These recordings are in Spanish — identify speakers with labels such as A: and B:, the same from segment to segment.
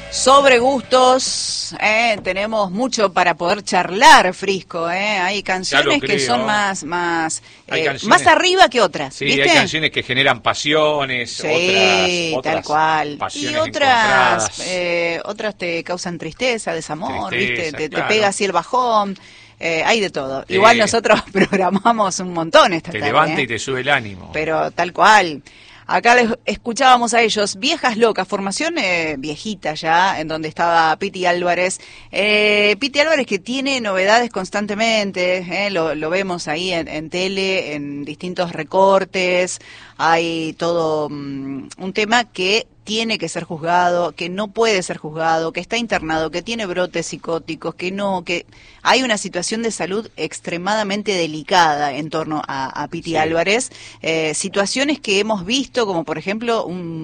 A: Sobre gustos, tenemos mucho para poder charlar, Frisco. Hay canciones que son más arriba que otras.
B: Sí,
A: ¿viste?
B: hay canciones que generan pasiones,
A: sí,
B: otras
A: tal cual.
B: pasiones
A: Y otras
B: encontradas.
A: te causan tristeza, desamor,
B: Tristeza,
A: ¿viste?
B: claro.
A: Te pega así el bajón. Hay de todo.
B: Sí.
A: Igual nosotros programamos un montón esta
B: Te
A: tarde.
B: levanta y te sube el ánimo.
A: Pero tal cual. Acá les escuchábamos a ellos, Viejas Locas, formación viejita ya, en donde estaba Piti Álvarez. Piti Álvarez que tiene novedades constantemente, lo vemos ahí en tele, en distintos recortes. Hay todo un tema que tiene que ser juzgado, que no puede ser juzgado, que está internado, que tiene brotes psicóticos, que hay una situación de salud extremadamente delicada en torno a Piti Álvarez. Situaciones que hemos visto, como por ejemplo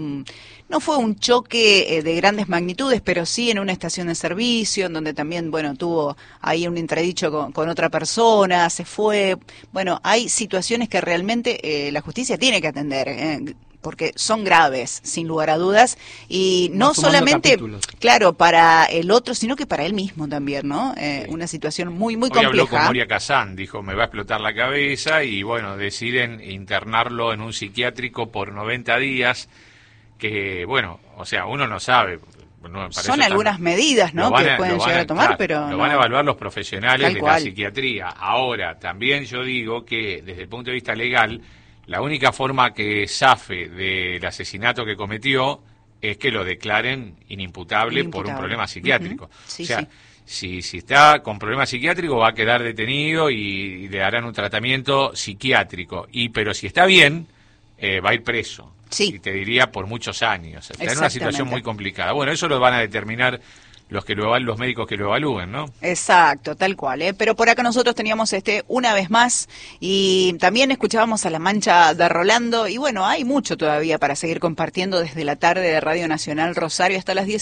A: no fue un choque de grandes magnitudes, pero sí en una estación de servicio, en donde también, tuvo ahí un entredicho con otra persona, se fue. Bueno, hay situaciones que realmente la justicia tiene que atender, porque son graves, sin lugar a dudas, y no solamente, capítulos. Claro, para el otro, sino que para él mismo también, ¿no? Sí. Una situación muy, muy compleja.
B: Habló con Moria Kazan, dijo, me va a explotar la cabeza, y deciden internarlo en un psiquiátrico por 90 días, que, uno no sabe.
A: Son algunas medidas, ¿no?, que pueden llegar a tomar, pero
B: lo van a evaluar los profesionales de la psiquiatría. Ahora, también yo digo que, desde el punto de vista legal, la única forma que zafe del asesinato que cometió es que lo declaren inimputable por un problema psiquiátrico. Sí, si está con problema psiquiátrico va a quedar detenido y le harán un tratamiento psiquiátrico. Pero si está bien, va a ir preso. Sí. Y te diría por muchos años. Está en una situación muy complicada. Bueno, eso lo van a determinar los médicos que lo evalúen, ¿no?
A: Exacto, tal cual, Pero por acá nosotros teníamos una vez más, y también escuchábamos a La Mancha de Rolando, y hay mucho todavía para seguir compartiendo desde la tarde de Radio Nacional Rosario hasta las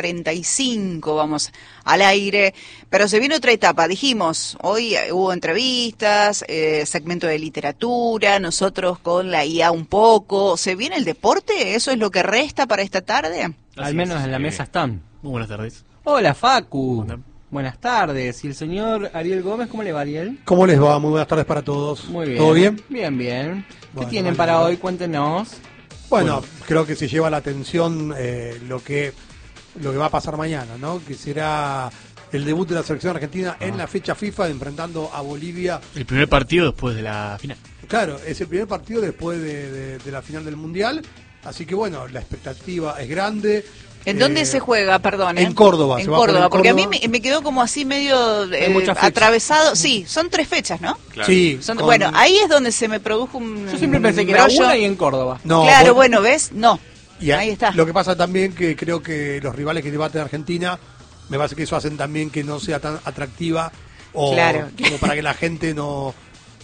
A: 18:45 vamos al aire, pero se viene otra etapa, dijimos, hoy hubo entrevistas, segmento de literatura, nosotros con la IA un poco, ¿se viene el deporte? ¿Eso es lo que resta para esta tarde?
C: Al menos en la mesa están. Muy buenas tardes. Hola, Facu. Buenas tardes. ¿Y el señor Ariel Gómez? ¿Cómo le va, Ariel?
D: ¿Cómo les va? Muy buenas tardes para todos.
C: Muy bien.
D: ¿Todo bien?
C: Bien, bien. ¿Qué tienen para hoy? Cuéntenos.
D: Bueno, creo que se lleva la atención lo que va a pasar mañana, ¿no? Que será el debut de la selección argentina en la fecha FIFA, enfrentando a Bolivia.
E: El primer partido después de la final.
D: Claro, es el primer partido después de la final del Mundial. Así que la expectativa es grande.
A: ¿En dónde se juega, perdón?
D: En Córdoba.
A: En Córdoba, porque a mí me quedó como así medio atravesado. Sí, son 3 fechas, ¿no?
D: Claro. Sí.
A: Ahí es donde se me produjo un...
C: Yo siempre pensé que era una y en Córdoba.
D: No,
A: claro, ¿ves? No. Ahí está.
D: Lo que pasa también que creo que los rivales que debaten Argentina, me parece que eso hacen también que no sea tan atractiva como para que la gente no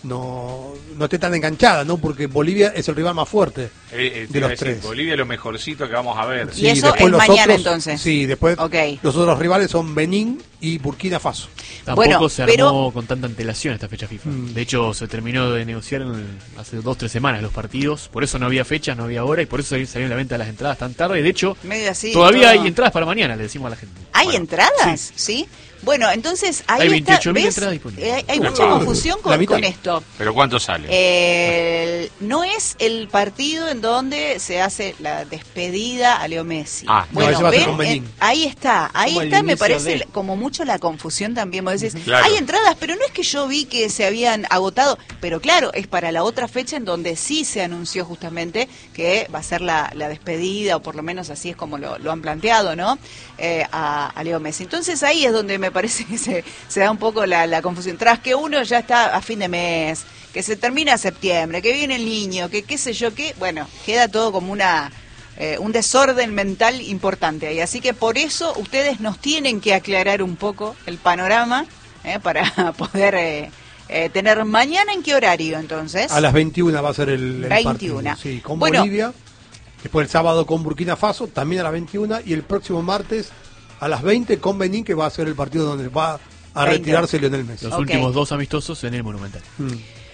D: esté tan enganchada, ¿no? Porque Bolivia es el rival más fuerte de los 3.
B: Bolivia es lo mejorcito que vamos a ver.
A: Sí, y eso es mañana entonces.
D: Sí, después los otros rivales son Benín y Burkina Faso.
E: Tampoco se armó con tanta antelación esta fecha FIFA. De hecho, se terminó de negociar hace 2-3 semanas los partidos. Por eso no había fechas, no había hora, y por eso salieron a la venta las entradas tan tarde. De hecho, todavía hay entradas para mañana, le decimos a la gente.
A: ¿Hay entradas? ¿Sí? Bueno, entonces ahí
E: hay 28.000
A: entradas
E: disponibles.
A: Hay mucha confusión con esto.
B: ¿Pero cuánto sale?
A: No es el partido en donde se hace la despedida a Leo Messi. Ahí está, me parece como mucho la confusión también. Vos decís, hay entradas, pero no es que yo vi que se habían agotado, pero claro, es para la otra fecha en donde sí se anunció justamente que va a ser la despedida, o por lo menos así es como lo han planteado, ¿no? A Leo Messi. Entonces ahí es donde me parece que se da un poco la confusión. Tras que uno ya está a fin de mes, que se termina septiembre, que viene el niño, que qué sé yo qué, queda todo como un desorden mental importante ahí. Así que por eso ustedes nos tienen que aclarar un poco el panorama para poder tener mañana. ¿En qué horario entonces?
D: A las 21 va a ser el
A: 21.
D: Partido. Sí, con Bolivia. Después el sábado con Burkina Faso, también a las 21. Y el próximo martes a las 20 con Benín, que va a ser el partido donde va a retirarse Lionel Messi.
E: Los últimos 2 amistosos en el Monumental.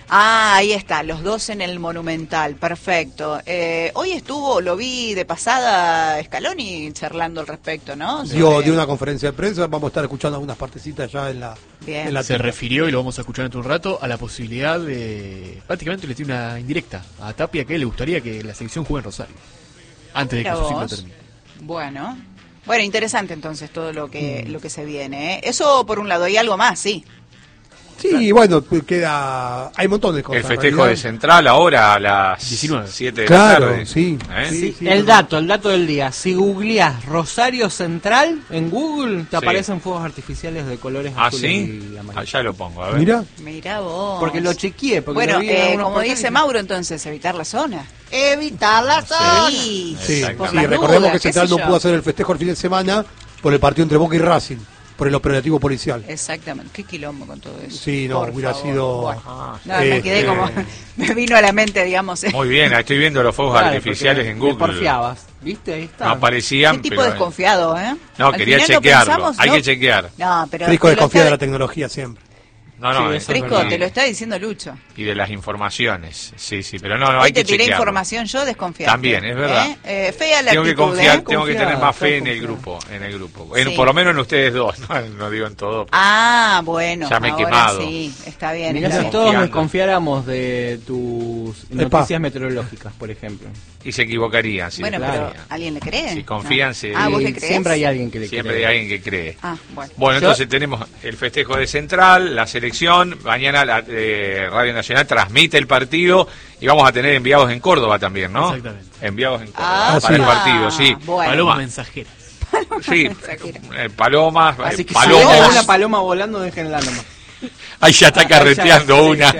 A: Ah, ahí está, los dos en el Monumental, perfecto. Hoy lo vi de pasada Scaloni charlando al respecto, ¿no?
D: Dio una conferencia de prensa, vamos a estar escuchando algunas partecitas ya en la...
E: Se refirió, y lo vamos a escuchar en un rato, a la posibilidad de... Prácticamente le tiene una indirecta a Tapia, que le gustaría que la selección juegue en Rosario, antes de que su ciclo termine.
A: Bueno, interesante entonces todo lo que se viene, ¿eh? Eso por un lado, ¿hay algo más? Sí.
D: Sí, bueno, hay un montón de cosas.
B: El festejo de Central ahora a las 19, 7 de la tarde.
D: Sí.
C: Sí, el dato del día. Si googleás Rosario Central en Google, te aparecen fuegos artificiales de colores azules y amarillos.
B: Ya lo pongo, a ver.
A: Mirá vos.
C: Porque lo chequeé.
A: Bueno, como dice Mauro, entonces, evitar la zona.
F: Evitar la zona.
D: Sí, recordemos que Central no pudo hacer el festejo el fin de semana por el partido entre Boca y Racing. Por el operativo policial.
A: Exactamente. Qué quilombo con todo eso.
D: Sí, no, hubiera sido...
A: Bueno, me quedé como... Me vino a la mente, digamos.
B: Muy bien, estoy viendo los fuegos artificiales en Google.
C: Porfiabas, ¿viste? Ahí está.
B: No aparecían,
A: ¿Qué tipo desconfiado, eh?
B: No, quería chequearlo. Hay que chequear.
A: No, pero...
D: Frisco desconfía de la tecnología siempre.
B: No,
A: Frisco, te lo está diciendo Lucho.
B: Y de las informaciones, sí, pero no, hay que chequearlo.
A: Te tiré información yo desconfiante.
B: También, es verdad.
A: Fe a la
B: tengo
A: actitud,
B: que confiar, tengo que tener más fe en el grupo. Sí. Por lo menos en ustedes dos, no digo en todo.
A: Bueno.
B: Ya me he quemado.
A: Sí, está bien.
C: Mirá, si todos desconfiáramos de tus noticias meteorológicas, por ejemplo.
B: Y se equivocarían. Sí,
A: bueno, pero ¿alguien le cree?
B: Si confían,
A: ¿vos le crees?
C: Siempre hay alguien que le cree.
B: Siempre hay alguien que cree.
A: Bueno,
B: entonces tenemos el festejo de Central, la selección. Mañana la Radio Nacional transmite el partido y vamos a tener enviados en Córdoba también, ¿no?
E: Exactamente.
B: Enviados en Córdoba para el partido, sí.
A: Bueno.
E: Palomas mensajeras.
B: Sí, palomas,
C: así que
B: palomos.
C: Si hay una paloma volando, déjenla nomás.
B: Ahí ya está carreteando una.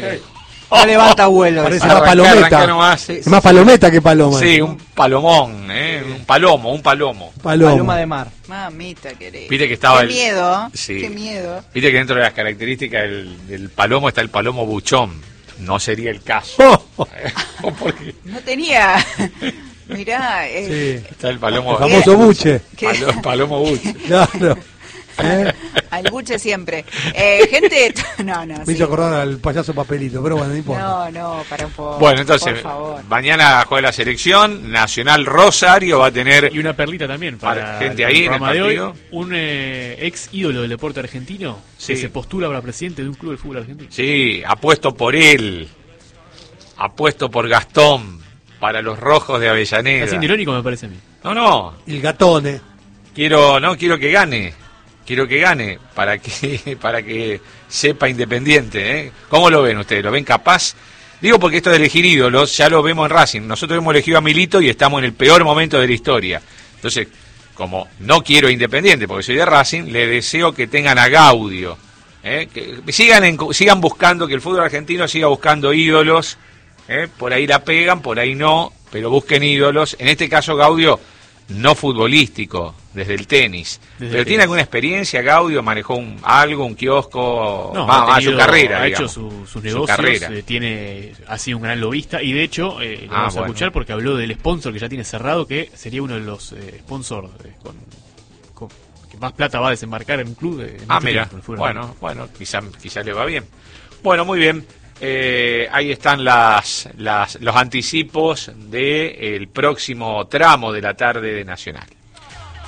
C: No levanta vuelo.
D: Parece más palometa. Es más palometa que paloma.
B: Sí, un palomón, un palomo.
C: Paloma de mar.
A: Mamita querida.
B: Viste que estaba
A: Qué miedo.
B: Sí.
A: Qué miedo.
B: Viste que dentro de las características del palomo está el palomo buchón. No sería el caso.
A: No tenía... Mirá,
B: está el palomo.
D: El famoso buche.
B: Palomo buche.
D: Claro.
A: Al buche siempre. Gente,
D: me hizo acordar al payaso Papelito, pero bueno, no importa.
A: No, para un poco.
B: Bueno, entonces, mañana juega la selección, Nacional Rosario va a tener...
E: Y una perlita también para
B: gente ahí en el partido.
E: De hoy, un ex ídolo del deporte argentino que se postula para presidente de un club de fútbol argentino.
B: Sí, apuesto por él, apuesto por Gastón, para los rojos de Avellaneda.
E: Así irónico me parece a mí.
B: No.
D: El Gatone.
B: Quiero que gane. Quiero que gane para que sepa Independiente, ¿eh? ¿Cómo lo ven ustedes? ¿Lo ven capaz? Digo porque esto de elegir ídolos ya lo vemos en Racing. Nosotros hemos elegido a Milito y estamos en el peor momento de la historia. Entonces, como no quiero Independiente porque soy de Racing, le deseo que tengan a Gaudio, que sigan buscando, que el fútbol argentino siga buscando ídolos. Por ahí la pegan, por ahí no, pero busquen ídolos. En este caso Gaudio no futbolístico, desde el tenis. Pero ¿tiene alguna experiencia Gaudio? ¿Manejó un kiosco?
E: No,
B: su carrera,
E: ha hecho sus negocios, ha sido un gran lobista y de hecho lo vamos a escuchar porque habló del sponsor que ya tiene cerrado, que sería uno de los sponsors con que más plata va a desembarcar en un club.
B: Mira, bueno, quizá le va bien. Bueno, muy bien. Ahí están los anticipos del próximo tramo de la tarde de Nacional.